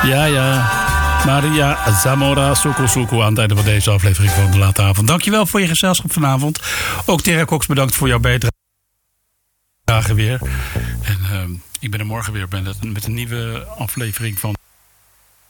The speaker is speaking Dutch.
Ja. Maria Zamora Soko aan het einde van deze aflevering van De Late Avond. Dankjewel voor je gezelschap vanavond. Ook Terra Cox, bedankt voor jouw bijdrage weer. En ik ben er morgen weer met een nieuwe aflevering van